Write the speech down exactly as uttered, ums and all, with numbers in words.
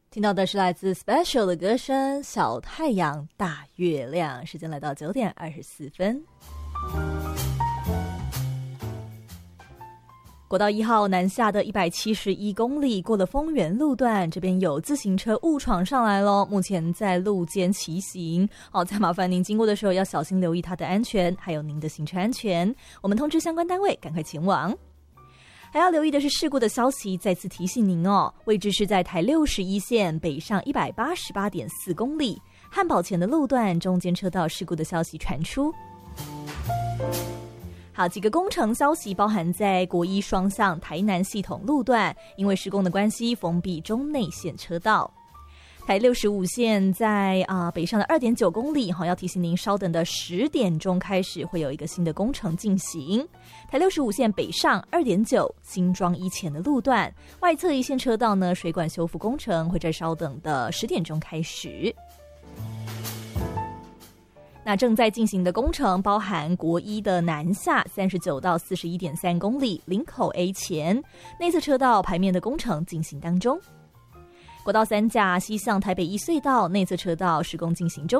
听到的是来自 Special 的歌声《小太阳大月亮》，时间来到九点二十四分。国道一号南下的一百七十一公里，过了丰原路段，这边有自行车误闯上来咯，目前在路肩骑行，好，再麻烦您经过的时候要小心留意它的安全，还有您的行车安全。我们通知相关单位赶快前往。还要留意的是事故的消息，再次提醒您哦，位置是在台六十一线北上一百八十八点四公里，汉堡前的路段中间车道事故的消息传出。好，几个工程消息包含在国一双向台南系统路段，因为施工的关系封闭中内线车道。台六十五线在啊、呃、北上的 二点九公里，好，要提醒您稍等的十点钟开始会有一个新的工程进行。台六十五线北上 二点九 新庄一前的路段，外侧一线车道呢水管修复工程会在稍等的十点钟开始。那正在进行的工程包含国一的南下三十九到四十一点三公里，林口 A 前内侧车道排面的工程进行当中。国道三甲西向台北一隧道内侧车道施工进行中。